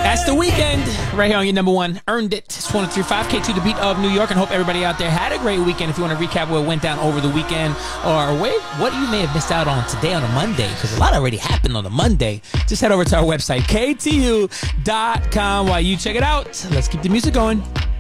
That's the weekend right here on your number one. Earned it. It's 103.5 K2, the beat of New York, and hope everybody out there had a great weekend. If you want to recap what went down over the weekend or what you may have missed out on today on a Monday, because a lot already happened on a Monday, just head over to our website, KTU.com, while you check it out. Let's keep the music going.